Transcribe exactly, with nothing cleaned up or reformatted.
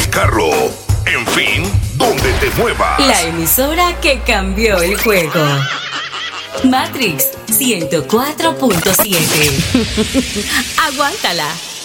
el carro, en fin, donde te muevas. La emisora que cambió el juego. Matrix ciento cuatro punto siete. Aguántala.